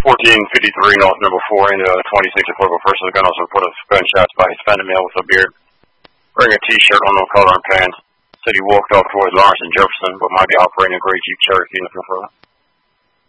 1453 North number 4 into 26 at Purple Person. The gun also report of gunshots by Hispanic male with a beard, wearing a t-shirt, unknown color and pants. Said he walked off towards Lawrence and Jefferson, but might be operating a gray Jeep Cherokee. Nothing further.